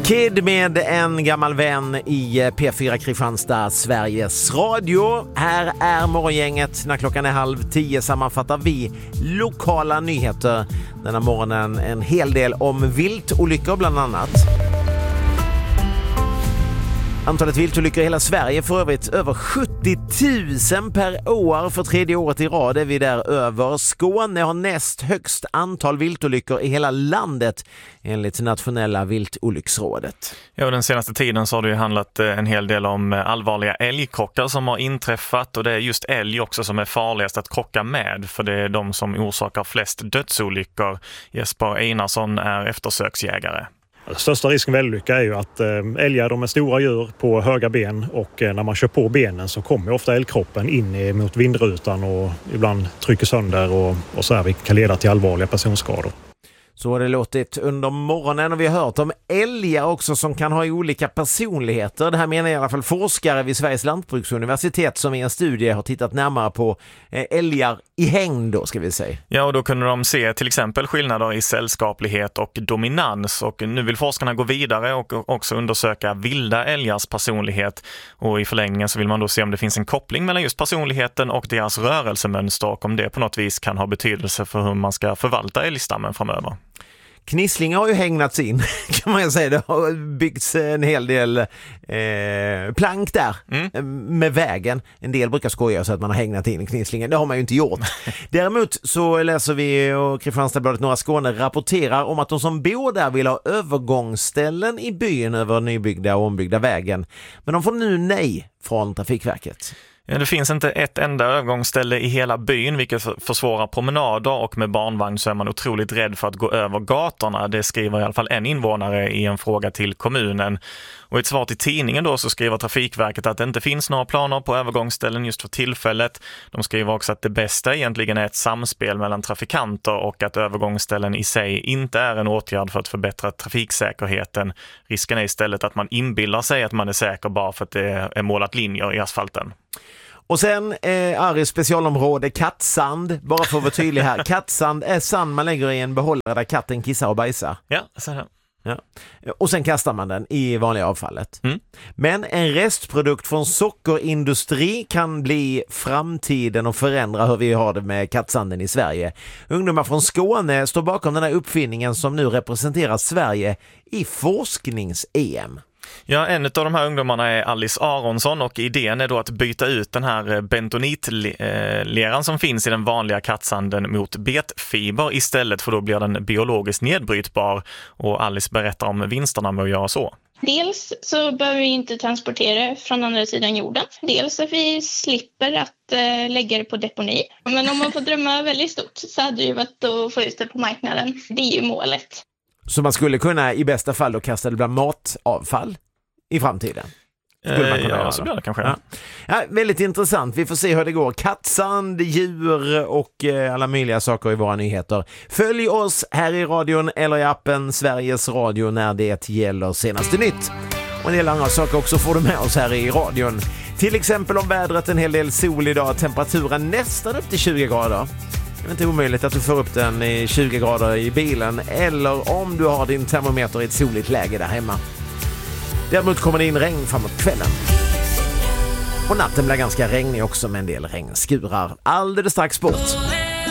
Kid med en gammal vän i P4 Kristianstad, Sveriges Radio. Här är morgongänget. När klockan är 9:30 sammanfattar vi lokala nyheter. Denna morgonen en hel del om viltolyckor bland annat. Antalet viltolyckor i hela Sverige för övrigt över 70 000 per år för tredje året i rad är vi där över. Skåne har näst högst antal viltolyckor i hela landet enligt nationella viltolycksrådet. Ja, den senaste tiden så har det ju handlat en hel del om allvarliga älgkrockar som har inträffat, och det är just älg också som är farligast att krocka med, för det är de som orsakar flest dödsolyckor. Jesper Einarsson är eftersöksjägare. Den största risken med älgolycka är ju att älgar, de är stora djur på höga ben, och när man kör på benen så kommer ofta älgkroppen in mot vindrutan och ibland trycker sönder och så här, vilket kan leda till allvarliga personskador. Så har det låtit under morgonen, och vi har hört om älgar också som kan ha olika personligheter. Det här menar i alla fall forskare vid Sveriges lantbruksuniversitet som i en studie har tittat närmare på älgar i hängd då, ska vi säga. Ja, och då kunde de se till exempel skillnader i sällskaplighet och dominans, och nu vill forskarna gå vidare och också undersöka vilda älgars personlighet, och i förlängningen så vill man då se om det finns en koppling mellan just personligheten och deras rörelsemönster, och om det på något vis kan ha betydelse för hur man ska förvalta älgstammen framöver. Knisslingar har ju hängnats in, kan man säga. Det har byggts en hel del plank där med vägen. En del brukar skoja så att man har hängnat in knisslingen. Det har man ju inte gjort. Däremot så läser vi, och Kristianstadsbladet Norra Skåne rapporterar om att de som bor där vill ha övergångsställen i byn över nybyggda och ombyggda vägen. Men de får nu nej från Trafikverket. Ja, det finns inte ett enda övergångsställe i hela byn, vilket försvårar promenader, och med barnvagn så är man otroligt rädd för att gå över gatorna. Det skriver i alla fall en invånare i en fråga till kommunen. Och i ett svar till tidningen då så skriver Trafikverket att det inte finns några planer på övergångsställen just för tillfället. De skriver också att det bästa egentligen är ett samspel mellan trafikanter, och att övergångsställen i sig inte är en åtgärd för att förbättra trafiksäkerheten. Risken är istället att man inbillar sig att man är säker bara för att det är målat linjer i asfalten. Och sen Aris specialområde kattsand, bara för att vara tydlig här. Kattsand är sand man lägger i en behållare där katten kissar och bajsar. Ja, så här. Ja. Och sen kastar man den i vanliga avfallet. Men en restprodukt från sockerindustri kan bli framtiden och förändra hur vi har det med kattsanden i Sverige. Ungdomar från Skåne står bakom den här uppfinningen som nu representerar Sverige i forsknings-EM. Ja, en av de här ungdomarna är Alice Aronsson, och idén är då att byta ut den här bentonitleran som finns i den vanliga kattsanden mot betfiber istället, för då blir den biologiskt nedbrytbar, och Alice berättar om vinsterna med att göra så. Dels så behöver vi inte transportera från andra sidan jorden. Dels att vi slipper att lägga det på deponi. Men om man får drömma väldigt stort så hade det ju varit att få ut det på marknaden. Det är ju målet. Så man skulle kunna i bästa fall då kasta det bland matavfall i framtiden? Skulle man kunna göra så blir det kanske. Ja. Ja, väldigt intressant. Vi får se hur det går. Kattsand, djur och alla möjliga saker i våra nyheter. Följ oss här i radion eller i appen Sveriges Radio när det gäller senaste nytt. Och en del andra saker också får du med oss här i radion. Till exempel om vädret, en hel del sol idag, temperaturen nästan upp till 20 grader. Det är inte omöjligt att du får upp den i 20 grader i bilen, eller om du har din termometer i ett soligt läge där hemma. Däremot kommer det in regn framåt kvällen. Och natten blir ganska regnig också med en del regnskurar. Alldeles strax bort.